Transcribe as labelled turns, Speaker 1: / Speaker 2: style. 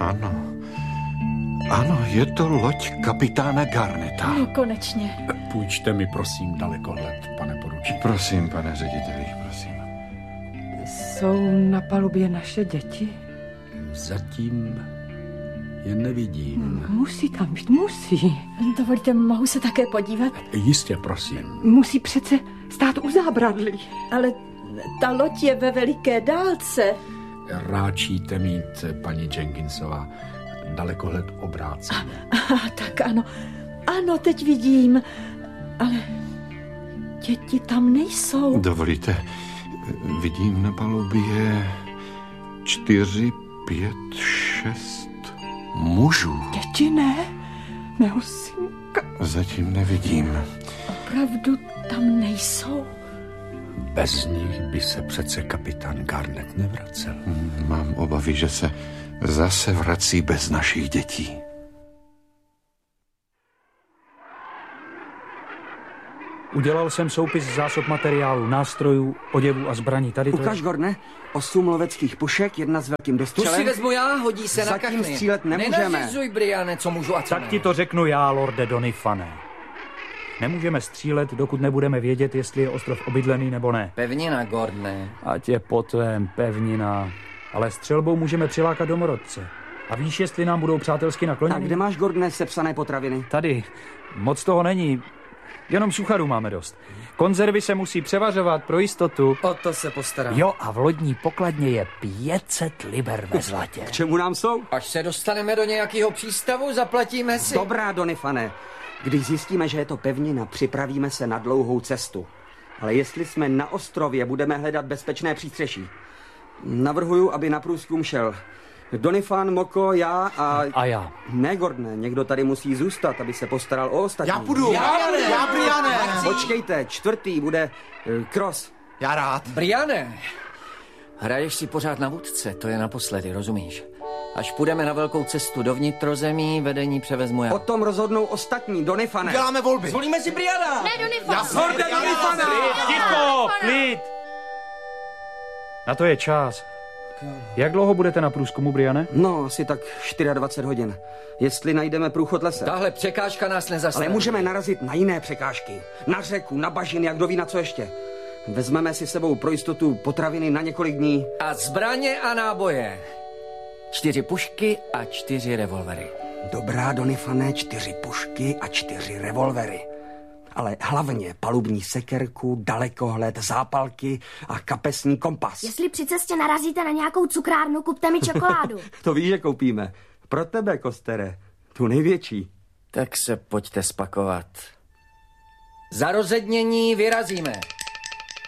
Speaker 1: Ano, je to loď kapitána Garneta.
Speaker 2: No, konečně.
Speaker 3: Půjčte mi, prosím, dalekohled, pane poručíku.
Speaker 1: Prosím, pane řediteli, prosím.
Speaker 4: Jsou na palubě naše děti?
Speaker 3: Zatím je nevidím.
Speaker 4: Musí tam být, musí.
Speaker 2: Dovolíte, mohu se také podívat?
Speaker 3: Jistě, prosím.
Speaker 4: Musí přece stát u zábradlí.
Speaker 2: Ale ta loď je ve veliké dálce.
Speaker 3: Ráčíte mít, paní Jenkinsová, dalekohled obrácený.
Speaker 2: Tak ano. Ano, teď vidím. Ale děti tam nejsou.
Speaker 1: Dovolíte, vidím na palubě 4, 5, 6 mužů.
Speaker 4: Děti ne? Nehusinka.
Speaker 1: Zatím nevidím.
Speaker 2: Opravdu tam nejsou?
Speaker 3: Bez nich by se přece kapitán Garnet nevracel.
Speaker 1: Mám obavy, že se zase vrací bez našich dětí.
Speaker 5: Udělal jsem soupis zásob materiálu, nástrojů, oděvů a zbraní. Tady to
Speaker 6: Ukaž, Gordne, 8 loveckých pušek, 1 s velkým dostřelem.
Speaker 7: Tu si vezmu já, hodí se na kachny.
Speaker 6: Zatím střílet nemůžeme.
Speaker 7: Nenařizuj, Briane, co můžu a co
Speaker 5: Tak
Speaker 7: ne.
Speaker 5: ti to řeknu já, lorde Donifane. Nemůžeme střílet, dokud nebudeme vědět, jestli je ostrov obydlený nebo ne.
Speaker 7: Pevnina, Gordne.
Speaker 5: Ať je po tvém pevnina. Ale střelbou můžeme přilákat domorodce. A víš, jestli nám budou přátelsky
Speaker 6: A
Speaker 5: nakloněni?
Speaker 6: kde máš, Gordne, sepsané potraviny?
Speaker 5: Tady. Moc toho není. Jenom sucharů máme dost. Konzervy se musí převařovat pro jistotu.
Speaker 7: O to se postarám.
Speaker 5: Jo, a v lodní pokladně je 500 liber ve zlatě.
Speaker 6: K čemu nám jsou?
Speaker 7: Až se dostaneme do nějakého přístavu, zaplatíme si.
Speaker 6: Dobrá, Donifane. Když zjistíme, že je to pevnina, připravíme se na dlouhou cestu. Ale jestli jsme na ostrově, budeme hledat bezpečné přístřeší. Navrhuju, aby na průzkum šel Donifan, Moko, já
Speaker 5: A já.
Speaker 6: Ne, Gordne, někdo tady musí zůstat, aby se postaral o ostatní.
Speaker 8: Já půjdu. Já Briane.
Speaker 6: Počkejte, 4. bude Cross.
Speaker 8: Já rád.
Speaker 7: Briane, hraješ si pořád na vůdce, to je naposledy, rozumíš? Až půjdeme na velkou cestu do vnitrozemí, vedení převezmu já.
Speaker 6: O tom rozhodnou ostatní, Donifane.
Speaker 8: Děláme volby.
Speaker 7: Zvolíme si Briana!
Speaker 9: Ne, Donifan!
Speaker 5: Ticho, klid! Na to je čas. Jak dlouho budete na průzkumu, Briane?
Speaker 6: No, asi tak 24 hodin. Jestli najdeme průchod lesem.
Speaker 7: Tahle překážka nás nezastaví.
Speaker 6: Ale můžeme narazit na jiné překážky. Na řeku, na bažiny, jak kdo ví na co ještě. Vezmeme si sebou pro jistotu potraviny na několik dní.
Speaker 7: A zbraně a náboje. 4 pušky a 4 revolvery.
Speaker 6: Dobrá, Donifane, 4 pušky a 4 revolvery. Ale hlavně palubní sekerku, dalekohled, zápalky a kapesní kompas.
Speaker 9: Jestli při cestě narazíte na nějakou cukrárnu, kupte mi čokoládu.
Speaker 6: To víš, že koupíme. Pro tebe, Kostere. Tu největší.
Speaker 7: Tak se pojďte spakovat. Za rozednění vyrazíme.